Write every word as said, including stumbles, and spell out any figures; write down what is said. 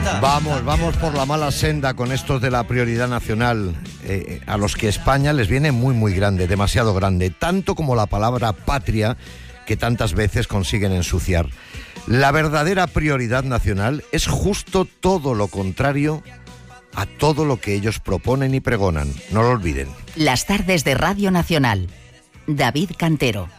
senda. Vamos, vamos por la mala senda con estos de la prioridad nacional, eh, a los que España les viene muy, muy grande, demasiado grande, tanto como la palabra patria que tantas veces consiguen ensuciar. La verdadera prioridad nacional es justo todo lo contrario a todo lo que ellos proponen y pregonan. No lo olviden. Las tardes de Radio Nacional. David Cantero.